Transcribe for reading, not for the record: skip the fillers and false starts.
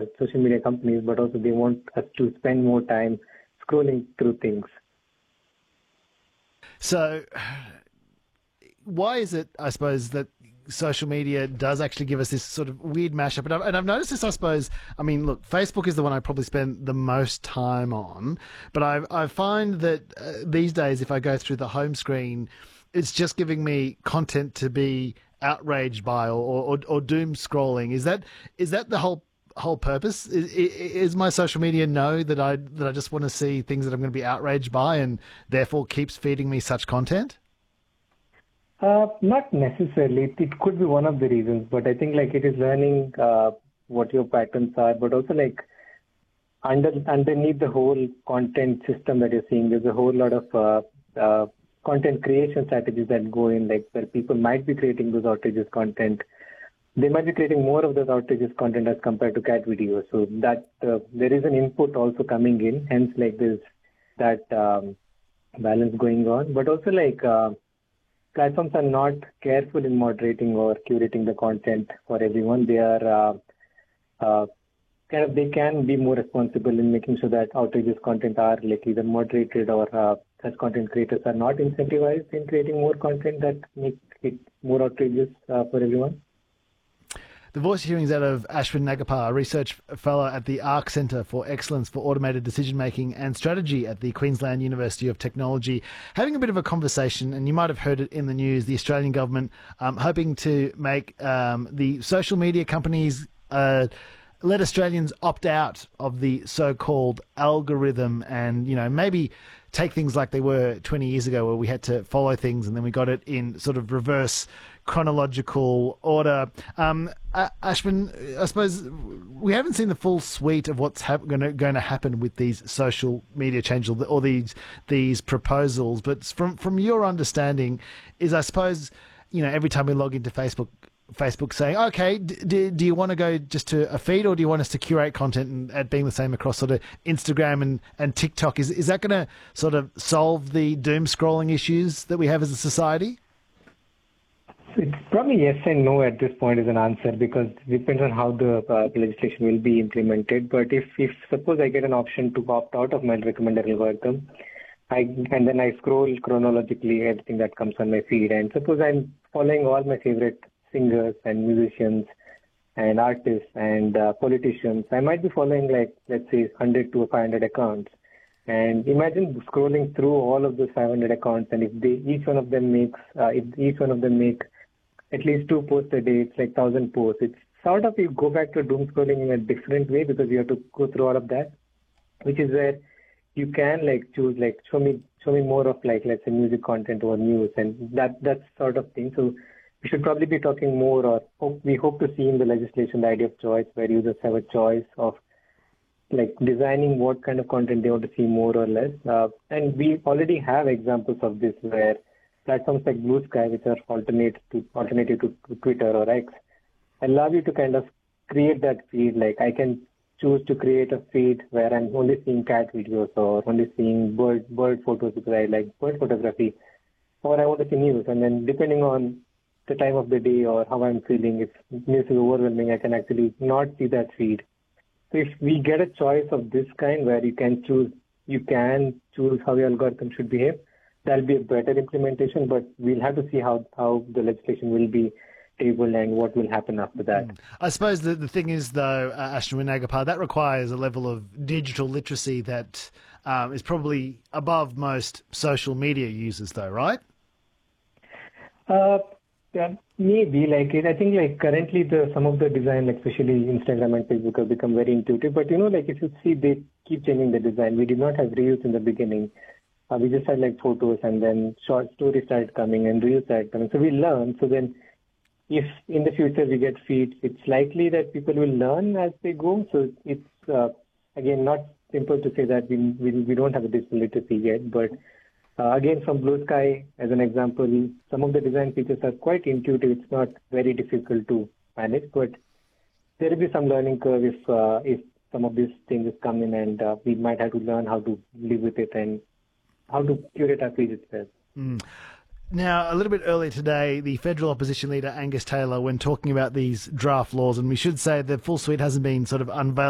social media companies, but also they want us to spend more time scrolling through things. So why is it, I suppose, that social media does actually give us this sort of weird mashup? And I've noticed this, I suppose. I mean, look, Facebook is the one I probably spend the most time on, but I find that these days, if I go through the home screen, it's just giving me content to be outraged by or doom scrolling. Is that the whole purpose? Is my social media know that I just want to see things that I'm going to be outraged by, and therefore keeps feeding me such content? Not necessarily. It could be one of the reasons, but I think like it is learning what your patterns are, but also like underneath the whole content system that you're seeing, there's a whole lot of content creation strategies that go in, like where people might be creating those outrageous content. They might be creating more of those outrageous content as compared to cat videos. So that there is an input also coming in, hence like there's that balance going on, but also like platforms are not careful in moderating or curating the content for everyone. They are they can be more responsible in making sure that outrageous content are like either moderated or such content creators are not incentivized in creating more content that make it more outrageous for everyone. The voice you're hearing is out of Ashwin Nagapar, a research fellow at the ARC Centre for Excellence for Automated Decision Making and Strategy at the Queensland University of Technology, having a bit of a conversation, and you might have heard it in the news, the Australian government hoping to make the social media companies let Australians opt out of the so-called algorithm and, you know, maybe take things like they were 20 years ago where we had to follow things and then we got it in sort of reverse chronological order. Ashwin, I suppose we haven't seen the full suite of what's going to happen with these social media changes or these proposals, but from your understanding is, I suppose, you know, every time we log into Facebook saying, okay, do you want to go just to a feed, or do you want us to curate content and it being the same across sort of Instagram and TikTok? Is that going to sort of solve the doom scrolling issues that we have as a society? It's probably yes and no at this point is an answer, because it depends on how the legislation will be implemented. But if suppose I get an option to opt out of my recommended algorithm, and then I scroll chronologically everything that comes on my feed, and suppose I'm following all my favorite singers and musicians and artists and politicians, I might be following like, let's say, 100 to 500 accounts. And imagine scrolling through all of those 500 accounts, and if each one of them make at least 2 posts a day, it's like 1,000 posts. It's sort of, you go back to doom scrolling in a different way, because you have to go through all of that, which is where you can like choose like show me more of like, let's say, music content or news, and that sort of thing. So we should probably be talking more, or we hope to see in the legislation the idea of choice, where users have a choice of like designing what kind of content they want to see more or less. And we already have examples of this where platforms like Blue Sky, which are alternative to Twitter or X, allow you to kind of create that feed. Like I can choose to create a feed where I'm only seeing cat videos or only seeing bird photos because I like bird photography, or I want to see news. And then depending on the time of the day or how I'm feeling, if news is overwhelming, I can actually not see that feed. So if we get a choice of this kind where you can choose how your algorithm should behave, that'll be a better implementation, but we'll have to see how the legislation will be tabled and what will happen after that. I suppose the thing is, though, Ashwin Nagapar, that requires a level of digital literacy that is probably above most social media users, though, right? Yeah, maybe. Like I think like currently some of the design, like especially Instagram and Facebook, have become very intuitive. But you know, like if you see, they keep changing the design. We did not have reels in the beginning. We just had like photos, and then short stories started coming and reels started coming. So we learn. So then, if in the future we get feeds, it's likely that people will learn as they go. So it's again not simple to say that we don't have a digital literacy yet, but. Again, from Blue Sky, as an example, some of the design features are quite intuitive. It's not very difficult to manage, but there will be some learning curve if some of these changes come in, and we might have to learn how to live with it and how to curate our feed itself. Now, a little bit earlier today, the federal opposition leader, Angus Taylor, when talking about these draft laws, and we should say the full suite hasn't been sort of unveiled